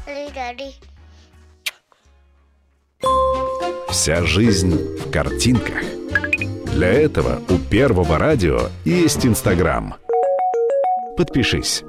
Вся жизнь в картинках. Для этого у Первого радио есть Инстаграм. Подпишись.